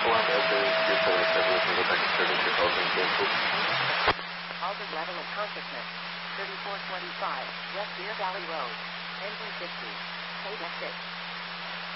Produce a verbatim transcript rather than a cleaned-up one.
Altered level of consciousness. thirty-four twenty-five, West Deer Valley Road. Engine fifty. Code F six.